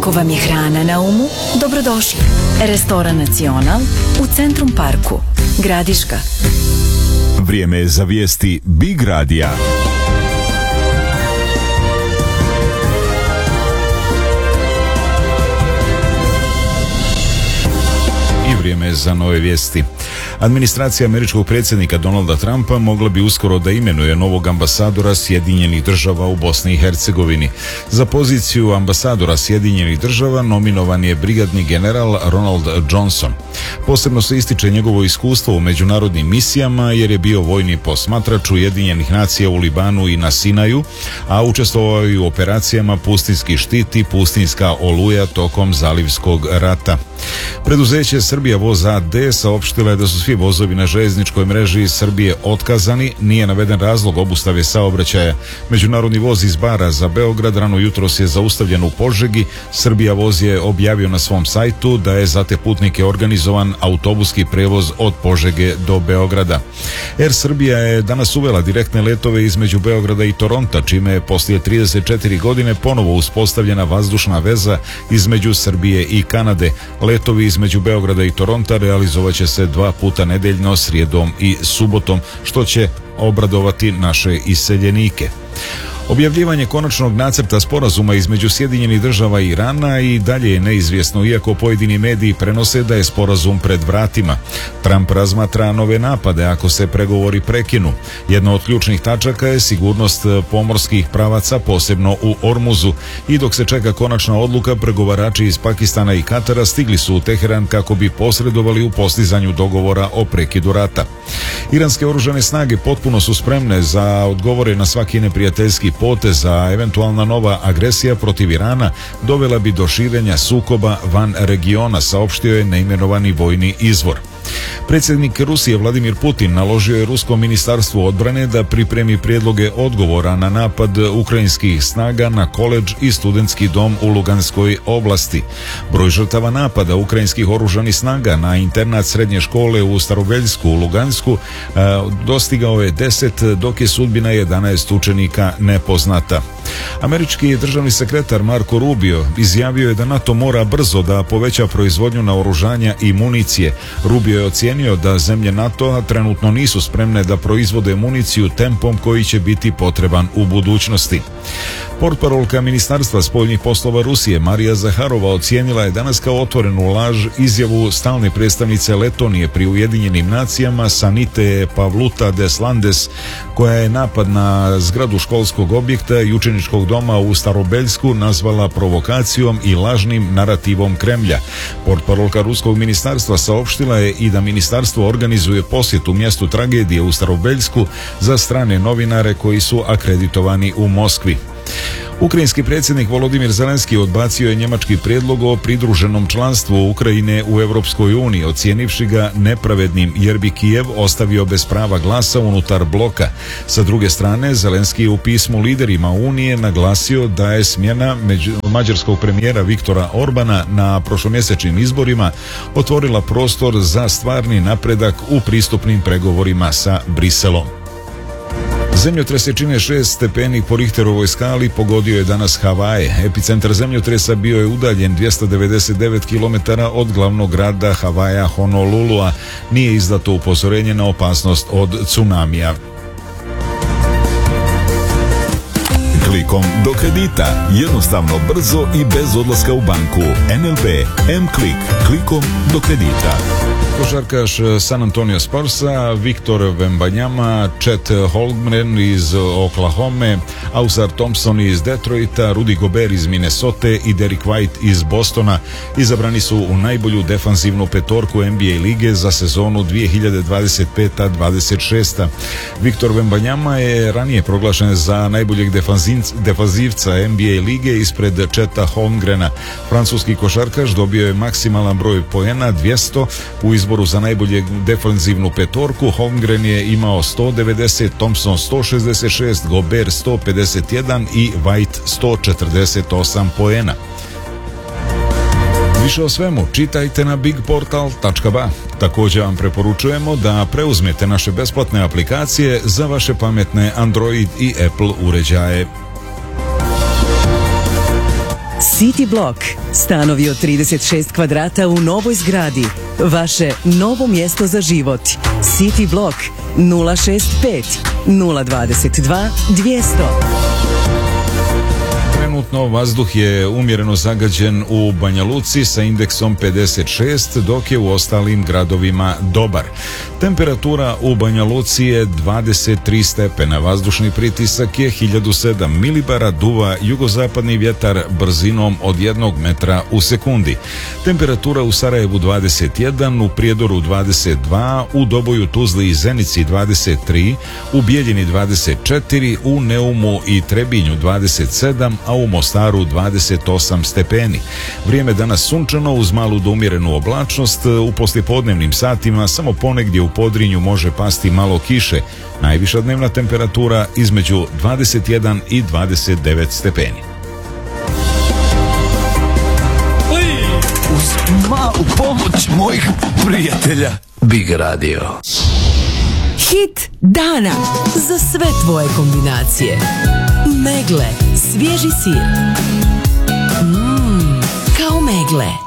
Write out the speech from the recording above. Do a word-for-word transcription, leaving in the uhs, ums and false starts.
Ako vam je hrana na umu, dobrodošli. Restoran Nacional u Centrum Parku, Gradiška. Vrijeme je za vijesti Big Radija. I vrijeme je za nove vijesti. Administracija američkog predsjednika Donalda Trumpa mogla bi uskoro da imenuje novog ambasadora Sjedinjenih država u Bosni i Hercegovini. Za poziciju ambasadora Sjedinjenih država nominovan je brigadni general Ronald Johnson. Posebno se ističe njegovo iskustvo u međunarodnim misijama jer je bio vojni posmatrač Ujedinjenih nacija u Libanu i na Sinaju, a učestvovao je u operacijama Pustinski štit i Pustinska oluja tokom Zalivskog rata. Preduzeće Srbija voz a de saopštila je da su svi vozovi na željezničkoj mreži Srbije otkazani, nije naveden razlog obustave saobraćaja. Međunarodni voz iz Bara za Beograd rano jutros je zaustavljen u Požegi. Srbija voz je objavio na svom sajtu da je za te putnike organizovan autobuski prevoz od Požege do Beograda. Air Srbija je danas uvela direktne letove između Beograda i Toronta, čime je poslije trideset četiri godine ponovo uspostavljena vazdušna veza između Srbije i Kanade. Letovi između Beograda i Toronta realizovat će se dva puta nedeljno, srijedom i subotom, što će obradovati naše iseljenike. Objavljivanje konačnog nacrta sporazuma između Sjedinjenih država i Irana i dalje je neizvjesno, iako pojedini mediji prenose da je sporazum pred vratima. Trump razmatra nove napade ako se pregovori prekinu. Jedna od ključnih tačaka je sigurnost pomorskih pravaca, posebno u Ormuzu, i dok se čeka konačna odluka, pregovarači iz Pakistana i Katara stigli su u Teheran kako bi posredovali u postizanju dogovora o prekidu rata. Iranske oružane snage potpuno su spremne za odgovore na svaki neprijateljski potez, a eventualna nova agresija protiv Irana dovela bi do širenja sukoba van regiona, saopštio je neimenovani vojni izvor. Predsjednik Rusije Vladimir Putin naložio je Ruskom ministarstvu odbrane da pripremi prijedloge odgovora na napad ukrajinskih snaga na koledž i studentski dom u Luganskoj oblasti. Broj žrtava napada ukrajinskih oružanih snaga na internat srednje škole u Starobeljsku u Lugansku e, dostigao je deset, dok je sudbina jedanaest učenika nepoznata. Američki državni sekretar Marco Rubio izjavio je da NATO mora brzo da poveća proizvodnju naoružanja i municije. Rubio je ocijenio da zemlje NATO-a trenutno nisu spremne da proizvode municiju tempom koji će biti potreban u budućnosti. Portparolka Ministarstva spoljnih poslova Rusije Marija Zaharova ocijenila je danas kao otvorenu laž izjavu stalne predstavnice Letonije pri Ujedinjenim nacijama Sanite Pavluta Deslandes, koja je napad na zgradu školskog objekta i učeničkog doma u Starobeljsku nazvala provokacijom i lažnim narativom Kremlja. Portparolka Ruskog ministarstva saopštila je i da ministarstvo organizuje posjetu mjestu tragedije u Starobeljsku za strane novinare koji su akreditovani u Moskvi. Ukrajinski predsjednik Volodimir Zelenski odbacio je njemački prijedlog o pridruženom članstvu Ukrajine u Europskoj uniji, ocijenivši ga nepravednim jer bi Kijev ostavio bez prava glasa unutar bloka. Sa druge strane, Zelenski je u pismu liderima Unije naglasio da je smjena mađarskog premijera Viktora Orbana na prošlomjesečnim izborima otvorila prostor za stvarni napredak u pristupnim pregovorima sa Briselom. Zemljotres jačine šest stepeni po Richterovoj skali pogodio je danas Havaje. Epicentar zemljotresa bio je udaljen dvjesto devedeset devet kilometara od glavnog grada Havaja Honolulua. Nije izdato upozorenje na opasnost od tsunamija. Klikom do kredita. Jednostavno, brzo i bez odlaska u banku. en el be M-Klik. Klikom do kredita. Košarkaš San Antonio Sparsa, Viktor Wembanyama, Chet Holmgren iz Oklahome, Ausar Thompson iz Detroita, Rudy Gobert iz Minnesota i Derek White iz Bostona izabrani su u najbolju defanzivnu petorku N B A lige za sezonu dvije hiljade dvadeset peta dvadeset šesta. Viktor Wembanyama je ranije proglašen za najboljeg defanzivca N B A lige ispred Cheta Holmgrena. Francuski košarkaš dobio je maksimalan broj poena dvjesto u izboru za najbolje defanzivnu petorku. Holmgren je imao sto devedeset, Thompson sto šezdeset šest, Gobert sto pedeset jedan i White sto četrdeset osam poena. Više o svemu čitajte na big portal tačka ba. Također vam preporučujemo da preuzmete naše besplatne aplikacije za vaše pametne Android i Apple uređaje. City Block. Stanovi od trideset šest kvadrata u novoj zgradi. Vaše novo mjesto za život. City Block nula šest pet nula dvadeset dva dvjesto. Trenutno vazduh je umjereno zagađen u Banja Luci sa indeksom pedeset šest, dok je u ostalim gradovima dobar. Temperatura u Banja Luci je dvadeset tri stepena, vazdušni pritisak je hiljadu sedam milibara, duva jugozapadni vjetar brzinom od jednog metra u sekundi. Temperatura u Sarajevu dvadeset jedan, u Prijedoru dvadeset dva, u Doboju, Tuzli i Zenici dvadeset tri, u Bijeljini dvadeset četiri, u Neumu i Trebinju dvadeset sedam, a u Mostaru dvadeset osam stepeni. Vrijeme danas sunčano uz malu do umjerenu oblačnost, u poslijepodnevnim satima samo ponegdje u Podrinju može pasti malo kiše. Najviša dnevna temperatura između dvadeset jedan i dvadeset devet stepeni. Uz malu pomoć mojih prijatelja Big Radio. Hit dana za sve tvoje kombinacije. Megle, svježi sir. Mmm, kao megle.